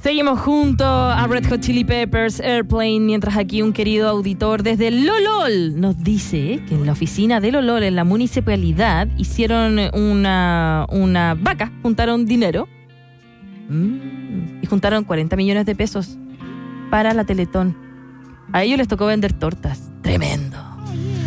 Seguimos junto a Red Hot Chili Peppers, Airplane, mientras aquí un querido auditor desde Lolol nos dice que en la oficina de Lolol, en la municipalidad, hicieron una vaca, juntaron dinero y juntaron 40 millones de pesos para la Teletón. A ellos les tocó vender tortas. Tremendo.